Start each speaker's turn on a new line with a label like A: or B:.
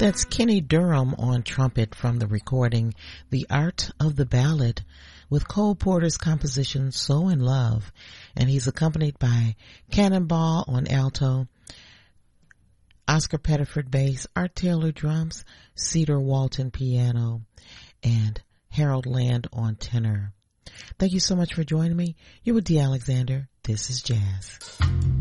A: That's Kenny Durham on trumpet from the recording The Art of the Ballad with Cole Porter's composition So in Love, and he's accompanied by Cannonball on alto, Oscar Pettiford bass, Art Taylor drums, Cedar Walton piano, and Harold Land on tenor. Thank you so much for joining me. You're with Dee Alexander. This is Jazz.